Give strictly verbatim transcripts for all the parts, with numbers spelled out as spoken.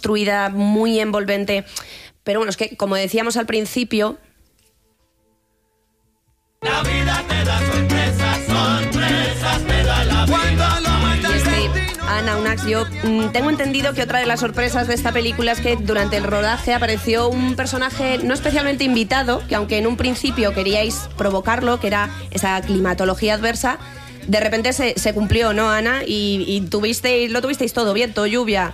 construida, muy envolvente. Pero bueno, es que como decíamos al principio... La vida te da sorpresas, sorpresas te da la vida. Y este, Ana Unax, yo mm, tengo entendido que otra de las sorpresas de esta película es que durante el rodaje apareció un personaje no especialmente invitado, que aunque en un principio queríais provocarlo, que era esa climatología adversa, de repente se, se cumplió, ¿no, Ana? Y, y tuvisteis, lo tuvisteis todo, viento, lluvia...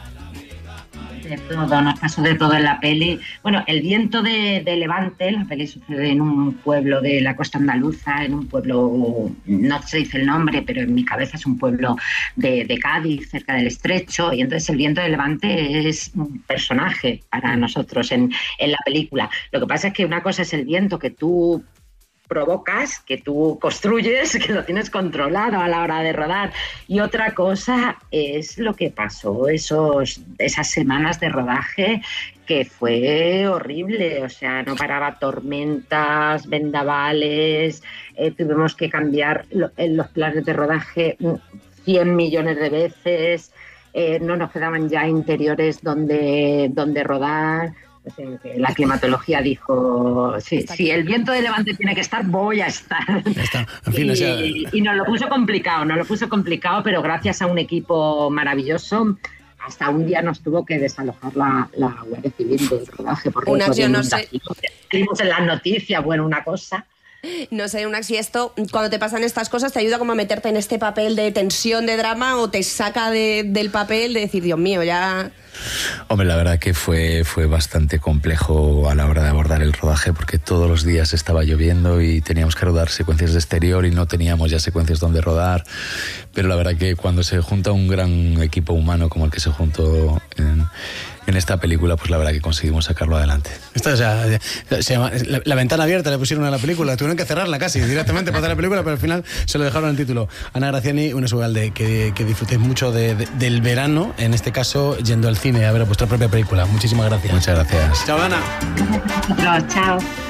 De todo, nos pasó de todo en la peli. Bueno, el viento de, de Levante, la peli sucede en un pueblo de la costa andaluza, en un pueblo, no se dice el nombre, pero en mi cabeza es un pueblo de, de Cádiz, cerca del Estrecho, y entonces el viento de Levante es un personaje para nosotros en, en la película. Lo que pasa es que una cosa es el viento que tú provocas, que tú construyes, que lo tienes controlado a la hora de rodar, y otra cosa es lo que pasó esos, esas semanas de rodaje, que fue horrible, o sea, no paraba, tormentas, vendavales, eh, tuvimos que cambiar lo, en los planes de rodaje cien millones de veces, eh, no nos quedaban ya interiores donde, donde rodar. La climatología dijo, sí, si el viento de Levante tiene que estar, voy a estar. Está. En fin, y, o sea... y nos lo puso complicado, nos lo puso complicado, pero gracias a un equipo maravilloso, hasta un día nos tuvo que desalojar la, la Guardia Civil del rodaje. Por una acción, no sé. Vimos en las noticias, bueno, una cosa... No sé, Unax, si esto, cuando te pasan estas cosas, te ayuda como a meterte en este papel de tensión, de drama, o te saca de, del papel de decir, Dios mío, ya... Hombre, la verdad que fue, fue bastante complejo a la hora de abordar el rodaje, porque todos los días estaba lloviendo y teníamos que rodar secuencias de exterior y no teníamos ya secuencias donde rodar. Pero la verdad que cuando se junta un gran equipo humano como el que se juntó en... en esta película, pues la verdad que conseguimos sacarlo adelante. Esto, o sea, se llama, la, la ventana abierta le pusieron a la película, tuvieron que cerrarla casi directamente para hacer la película, pero al final se lo dejaron en el título. Ana Graziani, Unax Ugalde, que, que disfrutéis mucho de, de, del verano, en este caso yendo al cine a ver vuestra propia película. Muchísimas gracias. Muchas gracias. Chao, Ana. Chao.